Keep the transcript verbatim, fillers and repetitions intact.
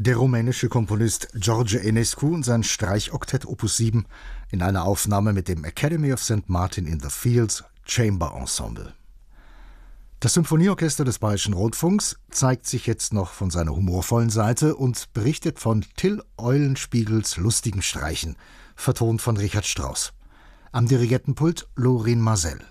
Der rumänische Komponist George Enescu und sein Streichoktett Opus sieben in einer Aufnahme mit dem Academy of Saint Martin in the Fields Chamber Ensemble. Das Symphonieorchester des Bayerischen Rundfunks zeigt sich jetzt noch von seiner humorvollen Seite und berichtet von Till Eulenspiegels lustigen Streichen, vertont von Richard Strauss. Am Dirigentenpult Lorin Maazel.